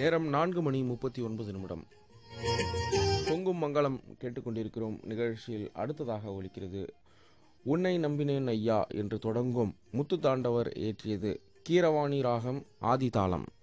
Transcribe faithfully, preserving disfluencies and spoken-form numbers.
நேரம் நான்கு மணி முப்பத்தி ஒன்பது நிமிடம். பொங்கும் மங்களம் கேட்டுக்கொண்டிருக்கிறோம். நிகழ்ச்சியில் அடுத்ததாக ஒலிக்கிறது உன்னை நம்பினேன் ஐயா என்று தொடங்கும் முத்து தாண்டவர் இயற்றியது கீரவாணி ராகம் ஆதிதாளம்.